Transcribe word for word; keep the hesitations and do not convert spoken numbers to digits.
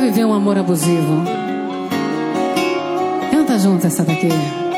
viver um amor abusivo. Canta junto essa daqui.